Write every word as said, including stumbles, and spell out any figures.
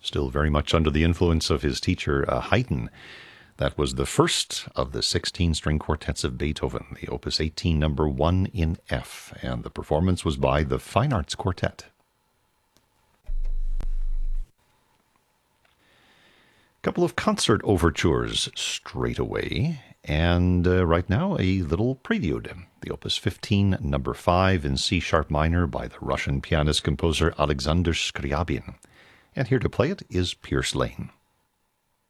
still very much under the influence of his teacher uh, Haydn. That was the first of the sixteen string quartets of Beethoven, the Opus eighteen, number one in F, and the performance was by the Fine Arts Quartet. A couple of concert overtures straight away, and uh, right now a little prelude. The Opus fifteen, number five in C-sharp minor by the Russian pianist-composer Alexander Scriabin. And here to play it is Pierce Lane.